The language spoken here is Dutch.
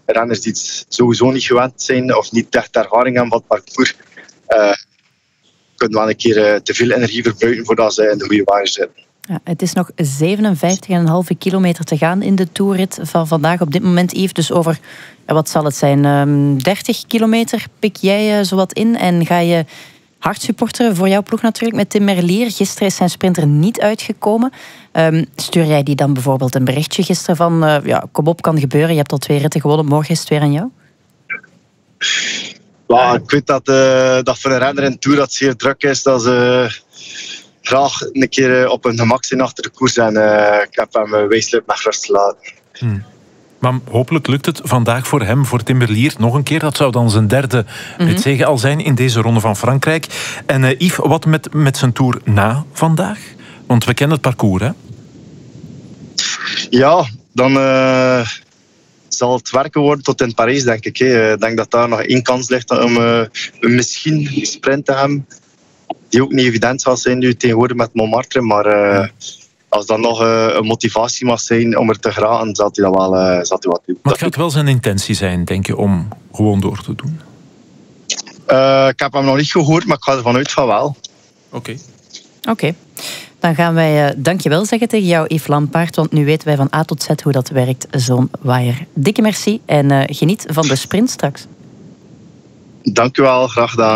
renners die het sowieso niet gewend zijn of niet echt ervaring hebben van het parcours, kunnen wel een keer te veel energie verbruiken voordat ze in de goede wagen zitten. Ja, het is nog 57,5 kilometer te gaan in de toerrit van vandaag op dit moment, Yves. Dus over, wat zal het zijn, 30 kilometer pik jij zowat in en ga je hard supporteren voor jouw ploeg natuurlijk met Tim Merlier. Gisteren is zijn sprinter niet uitgekomen. Stuur jij die dan bijvoorbeeld een berichtje gisteren van kom op, kan gebeuren, je hebt al 2 ritten gewonnen, morgen is het weer aan jou? Ja, ik weet dat voor een renner in Tour dat zeer druk is, dat ze graag een keer op hun gemak zijn achter de koers en ik heb hem wezenlijk met rust laten. Maar hopelijk lukt het vandaag voor hem, voor Tim Merlier, nog een keer. Dat zou dan zijn 3e ritzege al zijn in deze ronde van Frankrijk. En Yves, wat met zijn Tour na vandaag? Want we kennen het parcours, hè? Ja, dan zal het werken worden tot in Parijs, denk ik. Ik denk dat daar nog 1 kans ligt om misschien een sprint te hebben. Die ook niet evident zal zijn nu tegenwoordig met Montmartre. Maar als dat nog een motivatie mag zijn om er te geraken, zal hij dat wel doen. Maar het gaat wel zijn intentie zijn, denk je, om gewoon door te doen? Ik heb hem nog niet gehoord, maar ik ga ervan uit van wel. Oké. Dan gaan wij dankjewel zeggen tegen jou, Yves Lampaert, want nu weten wij van A tot Z hoe dat werkt, zo'n waaier. Dikke merci en geniet van de sprint straks. Dank u wel, graag gedaan.